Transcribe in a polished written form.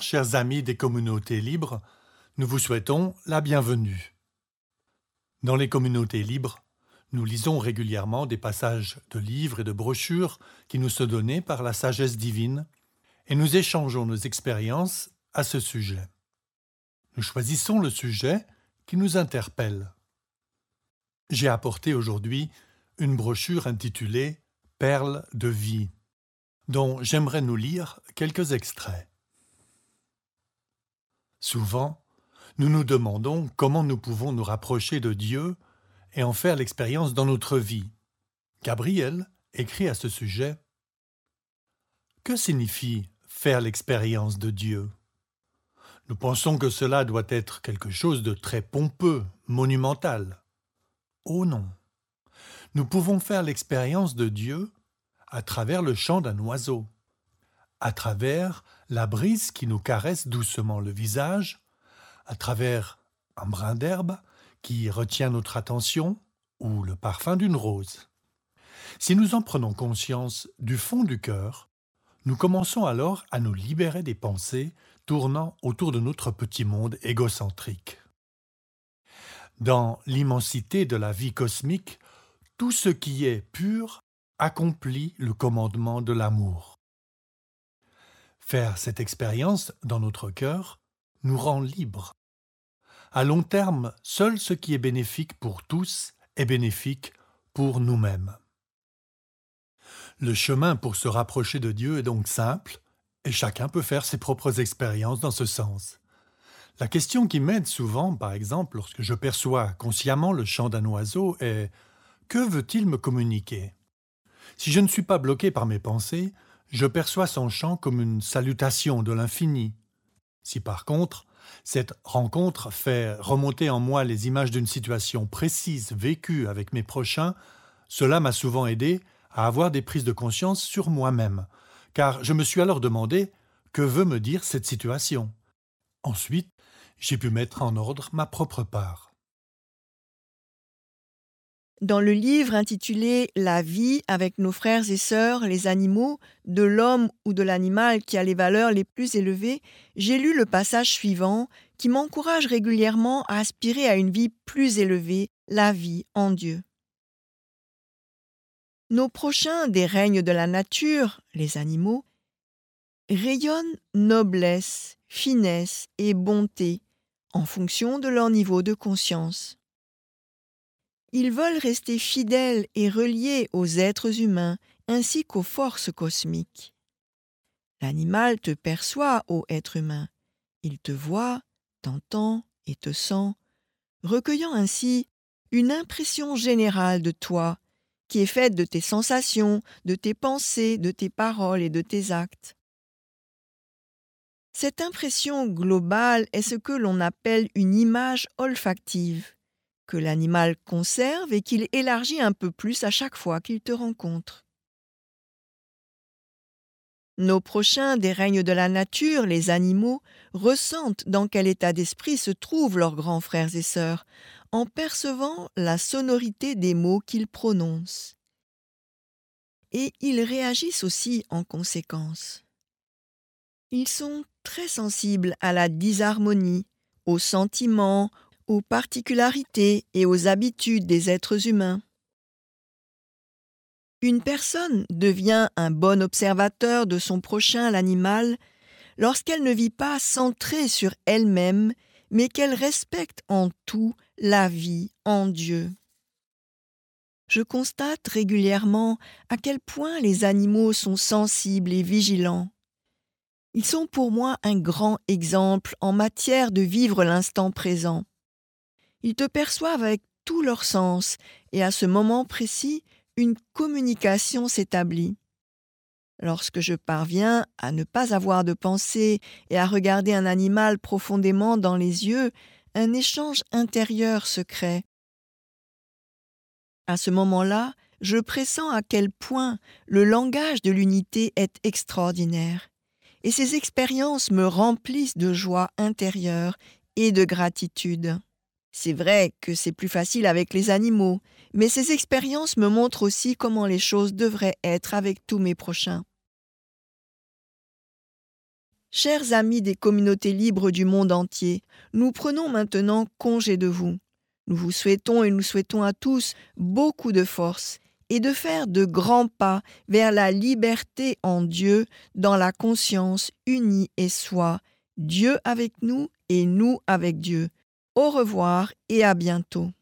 Chers amis des communautés libres, nous vous souhaitons la bienvenue. Dans les communautés libres, nous lisons régulièrement des passages de livres et de brochures qui nous sont donnés par la sagesse divine et nous échangeons nos expériences à ce sujet. Nous choisissons le sujet qui nous interpelle. J'ai apporté aujourd'hui une brochure intitulée « Perles de vie » dont j'aimerais nous lire quelques extraits. Souvent, nous nous demandons comment nous pouvons nous rapprocher de Dieu et en faire l'expérience dans notre vie. Gabriel écrit à ce sujet « Que signifie faire l'expérience de Dieu ?» Nous pensons que cela doit être quelque chose de très pompeux, monumental. Oh non! Nous pouvons faire l'expérience de Dieu à travers le chant d'un oiseau, à travers la brise qui nous caresse doucement le visage, à travers un brin d'herbe qui retient notre attention ou le parfum d'une rose. Si nous en prenons conscience du fond du cœur, nous commençons alors à nous libérer des pensées tournant autour de notre petit monde égocentrique. Dans l'immensité de la vie cosmique, tout ce qui est pur accomplit le commandement de l'amour. Faire cette expérience dans notre cœur nous rend libres. À long terme, seul ce qui est bénéfique pour tous est bénéfique pour nous-mêmes. Le chemin pour se rapprocher de Dieu est donc simple et chacun peut faire ses propres expériences dans ce sens. La question qui m'aide souvent, par exemple, lorsque je perçois consciemment le chant d'un oiseau est « Que veut-il me communiquer ?» Si je ne suis pas bloqué par mes pensées, je perçois son chant comme une salutation de l'infini. Si par contre, cette rencontre fait remonter en moi les images d'une situation précise vécue avec mes prochains, cela m'a souvent aidé à avoir des prises de conscience sur moi-même, car je me suis alors demandé « Que veut me dire cette situation ?» Ensuite, j'ai pu mettre en ordre ma propre part. Dans le livre intitulé « La vie avec nos frères et sœurs, les animaux, de l'homme ou de l'animal qui a les valeurs les plus élevées », j'ai lu le passage suivant qui m'encourage régulièrement à aspirer à une vie plus élevée, la vie en Dieu. Nos prochains des règnes de la nature, les animaux, rayonnent noblesse, finesse et bonté en fonction de leur niveau de conscience. Ils veulent rester fidèles et reliés aux êtres humains ainsi qu'aux forces cosmiques. L'animal te perçoit, ô être humain. Il te voit, t'entend et te sent, recueillant ainsi une impression générale de toi qui est faite de tes sensations, de tes pensées, de tes paroles et de tes actes. Cette impression globale est ce que l'on appelle une image olfactive, que l'animal conserve et qu'il élargit un peu plus à chaque fois qu'il te rencontre. Nos prochains des règnes de la nature, les animaux, ressentent dans quel état d'esprit se trouvent leurs grands frères et sœurs, en percevant la sonorité des mots qu'ils prononcent. Et ils réagissent aussi en conséquence. Ils sont très sensibles à la disharmonie, aux sentiments, aux particularités et aux habitudes des êtres humains. Une personne devient un bon observateur de son prochain, l'animal, lorsqu'elle ne vit pas centrée sur elle-même, mais qu'elle respecte en tout la vie en Dieu. Je constate régulièrement à quel point les animaux sont sensibles et vigilants. Ils sont pour moi un grand exemple en matière de vivre l'instant présent. Ils te perçoivent avec tous leurs sens et à ce moment précis, une communication s'établit. Lorsque je parviens à ne pas avoir de pensée et à regarder un animal profondément dans les yeux, un échange intérieur se crée. À ce moment-là, je pressens à quel point le langage de l'unité est extraordinaire. Et ces expériences me remplissent de joie intérieure et de gratitude. C'est vrai que c'est plus facile avec les animaux, mais ces expériences me montrent aussi comment les choses devraient être avec tous mes prochains. Chers amis des communautés libres du monde entier, nous prenons maintenant congé de vous. Nous vous souhaitons et nous souhaitons à tous beaucoup de force et de faire de grands pas vers la liberté en Dieu dans la conscience unie et soi, Dieu avec nous et nous avec Dieu. Au revoir et à bientôt.